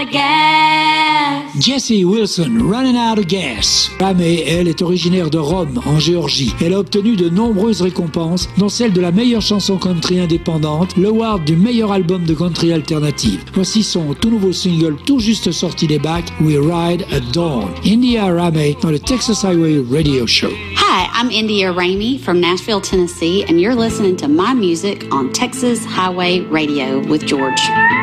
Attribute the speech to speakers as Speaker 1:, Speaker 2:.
Speaker 1: Jessie Wilson, Running Out of Gas. Ramey, elle, est originaire de Rome, en Géorgie. Elle a obtenu de nombreuses récompenses, dont celle de la meilleure chanson country indépendante, l'award du meilleur album de country alternative. Voici son tout nouveau single, tout juste sorti des bacs, We Ride at Dawn. India Ramey, dans le Texas Highway Radio Show.
Speaker 2: Hi, I'm India Ramey from Nashville, Tennessee, and you're listening to my music on Texas Highway Radio with George.